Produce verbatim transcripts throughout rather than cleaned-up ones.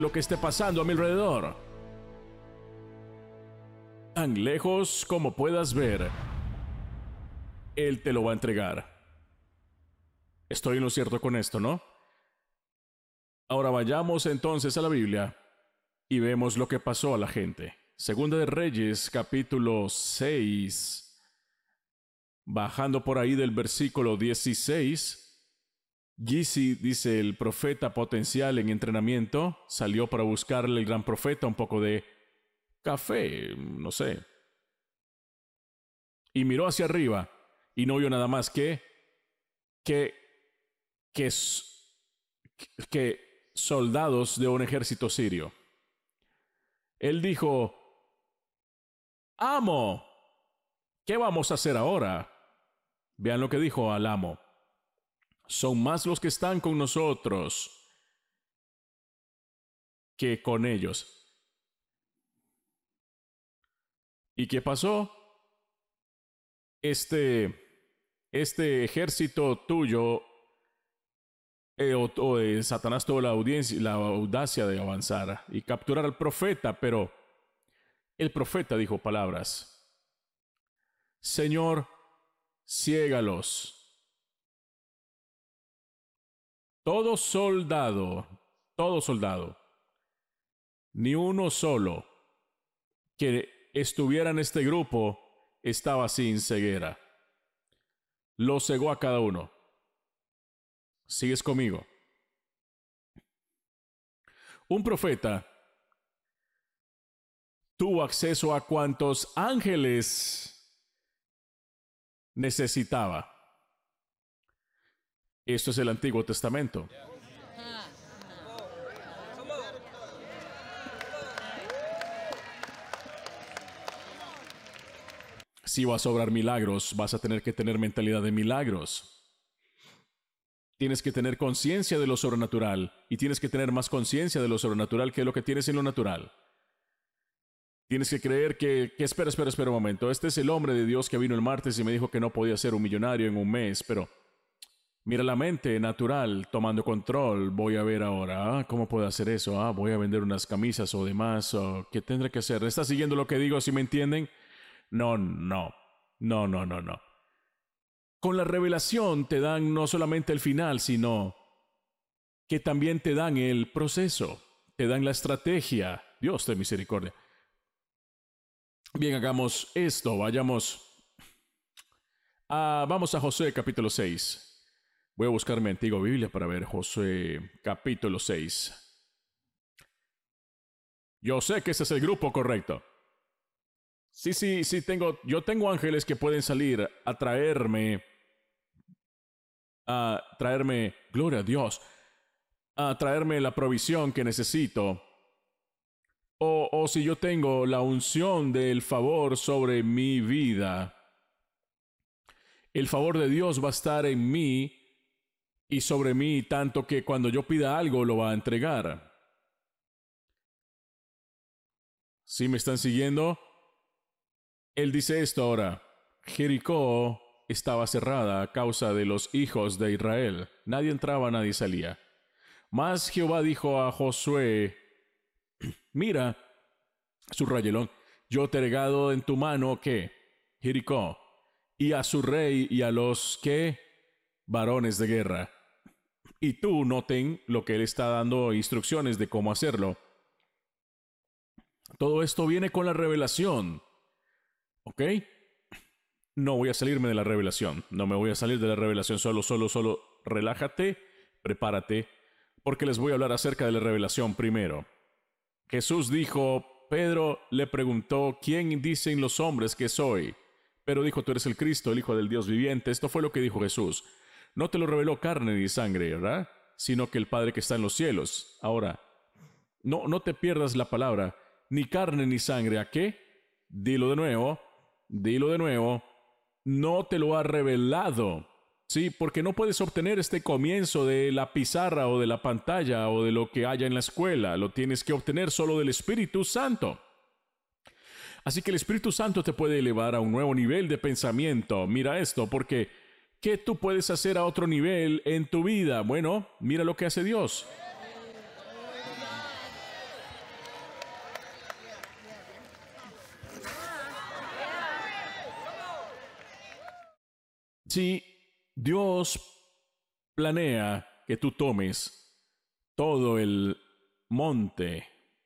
lo que esté pasando a mi alrededor. Tan lejos como puedas ver, Él te lo va a entregar. Estoy en lo cierto con esto, ¿no? Ahora vayamos entonces a la Biblia y vemos lo que pasó a la gente. Segunda de Reyes, capítulo seis, bajando por ahí del versículo dieciséis. Gizi, dice, el profeta potencial en entrenamiento, salió para buscarle al gran profeta un poco de café, no sé. Y miró hacia arriba y no vio nada más que que que, que soldados de un ejército sirio. Él dijo: amo, ¿qué vamos a hacer ahora? Vean lo que dijo al amo: son más los que están con nosotros que con ellos. ¿Y qué pasó? Este, este ejército tuyo, eh, o, o eh, Satanás tuvo la, audiencia, la audacia de avanzar y capturar al profeta, pero el profeta dijo palabras: Señor, ciégalos. Todo soldado, todo soldado, ni uno solo que estuviera en este grupo estaba sin ceguera. Lo cegó a cada uno. ¿Sigues conmigo? Un profeta tuvo acceso a cuantos ángeles necesitaba. Esto es el Antiguo Testamento. Si vas a obrar milagros, vas a tener que tener mentalidad de milagros. Tienes que tener conciencia de lo sobrenatural y tienes que tener más conciencia de lo sobrenatural que lo que tienes en lo natural. Tienes que creer que, que espera, espera, espera un momento. Este es el hombre de Dios que vino el martes y me dijo que no podía ser un millonario en un mes, pero mira la mente natural tomando control. Voy a ver ahora, ah, ¿cómo puedo hacer eso? Ah, voy a vender unas camisas o demás. O, ¿qué tendré que hacer? ¿Está siguiendo lo que digo, si me entienden? No, no, no, no, no, no. Con la revelación te dan no solamente el final, sino que también te dan el proceso, te dan la estrategia. Dios de misericordia. Bien, hagamos esto, vayamos a, vamos a Josué capítulo seis. Voy a buscar mi antigua Biblia para ver Josué capítulo seis. Yo sé que ese es el grupo correcto. Sí, sí, sí, tengo, yo tengo ángeles que pueden salir a traerme, a traerme, gloria a Dios, a traerme la provisión que necesito. O, o si yo tengo la unción del favor sobre mi vida, el favor de Dios va a estar en mí y sobre mí, tanto que cuando yo pida algo lo va a entregar. ¿Sí me están siguiendo? Él dice esto ahora: Jericó estaba cerrada a causa de los hijos de Israel. Nadie entraba, nadie salía. Mas Jehová dijo a Josué: mira, subrayelón, yo te he regado en tu mano, ¿qué? Jericó, y a su rey y a los, ¿qué? Varones de guerra. Y tú noten lo que él está dando instrucciones de cómo hacerlo. Todo esto viene con la revelación. ¿Ok? No voy a salirme de la revelación. No me voy a salir de la revelación. Solo, solo, solo relájate, prepárate, porque les voy a hablar acerca de la revelación primero. Jesús dijo, Pedro le preguntó, ¿quién dicen los hombres que soy? Pero dijo, tú eres el Cristo, el Hijo del Dios viviente. Esto fue lo que dijo Jesús. No te lo reveló carne ni sangre, ¿verdad? Sino que el Padre que está en los cielos. Ahora, no, no te pierdas la palabra, ni carne ni sangre. ¿A qué? Dilo de nuevo. Dilo de nuevo, no te lo ha revelado, ¿sí? Porque no puedes obtener este comienzo de la pizarra o de la pantalla o de lo que haya en la escuela. Lo tienes que obtener solo del Espíritu Santo. Así que el Espíritu Santo te puede elevar a un nuevo nivel de pensamiento. Mira esto, porque ¿qué tú puedes hacer a otro nivel en tu vida? Bueno, mira lo que hace Dios. Si Dios planea que tú tomes todo el monte,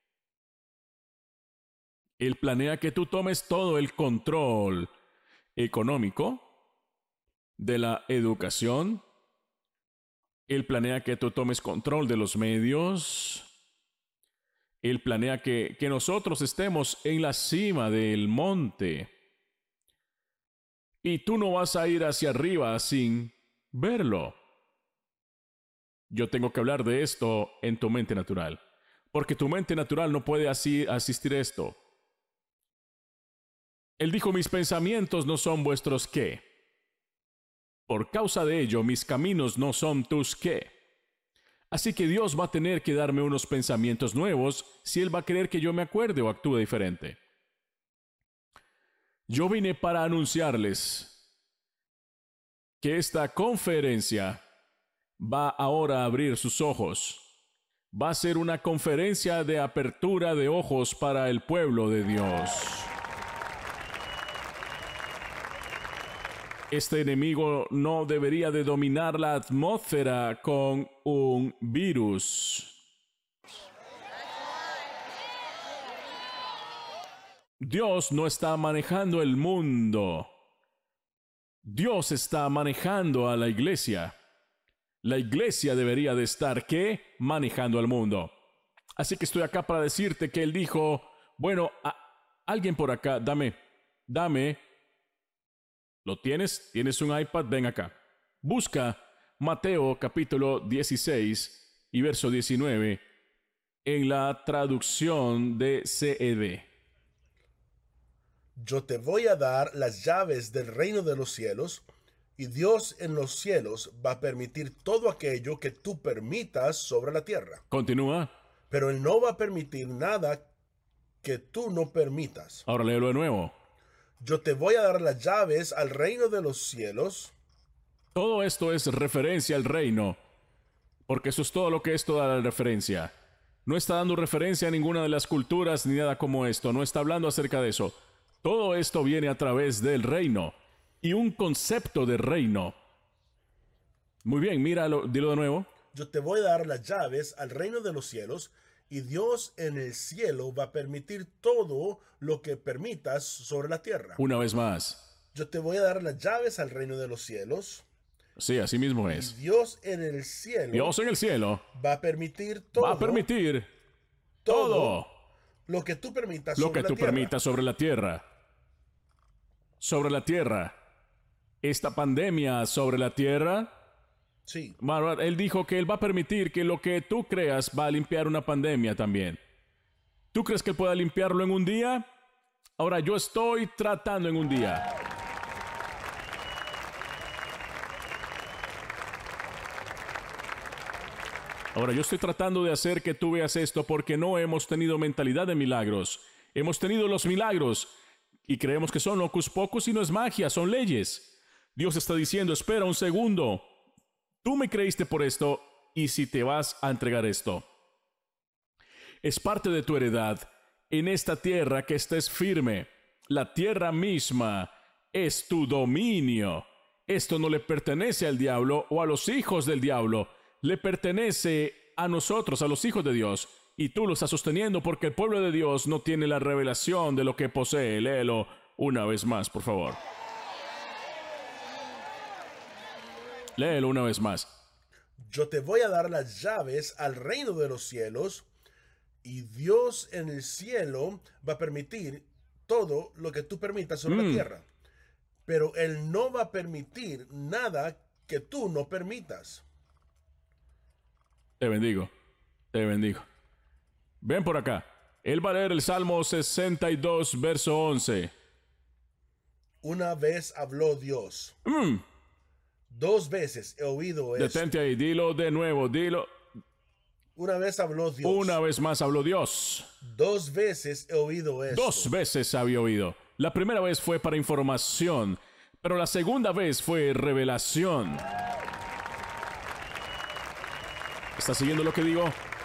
Él planea que tú tomes todo el control económico de la educación. Él planea que tú tomes control de los medios. Él planea que, que nosotros estemos en la cima del monte. Y tú no vas a ir hacia arriba sin verlo. Yo tengo que hablar de esto en tu mente natural, porque tu mente natural no puede así asistir a esto. Él dijo, mis pensamientos no son vuestros qué. Por causa de ello, mis caminos no son tus qué. Así que Dios va a tener que darme unos pensamientos nuevos si Él va a querer que yo me acuerde o actúe diferente. Yo vine para anunciarles que esta conferencia va ahora a abrir sus ojos. Va a ser una conferencia de apertura de ojos para el pueblo de Dios. Este enemigo no debería de dominar la atmósfera con un virus. Dios no está manejando el mundo. Dios está manejando a la iglesia. La iglesia debería de estar, ¿qué? Manejando al mundo. Así que estoy acá para decirte que Él dijo, bueno, a, alguien por acá, dame, dame. ¿Lo tienes? ¿Tienes un iPad? Ven acá. Busca Mateo capítulo dieciséis y verso diecinueve en la traducción de C E D. Yo te voy a dar las llaves del reino de los cielos, y Dios en los cielos va a permitir todo aquello que tú permitas sobre la tierra. Continúa. Pero Él no va a permitir nada que tú no permitas. Ahora léelo de nuevo. Yo te voy a dar las llaves al reino de los cielos. Todo esto es referencia al reino, porque eso es todo lo que esto da la referencia. No está dando referencia a ninguna de las culturas ni nada como esto. No está hablando acerca de eso. Todo esto viene a través del reino y un concepto de reino. Muy bien, míralo, dilo de nuevo. Yo te voy a dar las llaves al reino de los cielos, y Dios en el cielo va a permitir todo lo que permitas sobre la tierra. Una vez más. Yo te voy a dar las llaves al reino de los cielos. Sí, así mismo Y es. Dios en el cielo. Dios en el cielo va a permitir todo. Va a permitir todo, todo lo que tú permitas lo sobre que la tú tierra. permitas sobre la tierra. Sobre la tierra. Esta pandemia sobre la tierra. Sí. Él dijo que Él va a permitir que lo que tú creas va a limpiar una pandemia también. ¿Tú crees que Él pueda limpiarlo en un día? Ahora, yo estoy tratando en un día. Ahora, yo estoy tratando de hacer que tú veas esto porque no hemos tenido mentalidad de milagros. Hemos tenido los milagros y creemos que son locus pocus y no es magia, son leyes. Dios está diciendo, espera un segundo. Tú me creíste por esto, y si te vas a entregar esto. Es parte de tu heredad en esta tierra que estés firme. La tierra misma es tu dominio. Esto no le pertenece al diablo o a los hijos del diablo. Le pertenece a nosotros, a los hijos de Dios. Y tú lo estás sosteniendo porque el pueblo de Dios no tiene la revelación de lo que posee. Léelo una vez más, por favor. Léelo una vez más. Yo te voy a dar las llaves al reino de los cielos, y Dios en el cielo va a permitir todo lo que tú permitas sobre Mm. la tierra. Pero Él no va a permitir nada que tú no permitas. Te bendigo. Te bendigo. Ven por acá. Él va a leer el Salmo sesenta y dos, verso once. Una vez habló Dios. Mm. Dos veces he oído esto. Detente ahí, dilo de nuevo, dilo. Una vez habló Dios. Una vez más habló Dios. Dos veces he oído esto. Dos veces había oído. La primera vez fue para información, pero la segunda vez fue revelación. ¿Está siguiendo lo que digo?